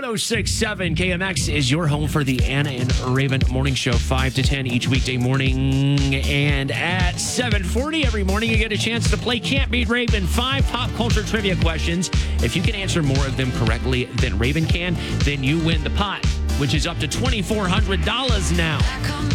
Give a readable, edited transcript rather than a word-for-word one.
1067 KMX is your home for the Anna and Raven Morning Show, 5 to 10 each weekday morning. And at 7:40 every morning, you get a chance to play Can't Beat Raven, 5 pop culture trivia questions. If you can answer more of them correctly than Raven can, then you win the pot, which is up to $2,400 now.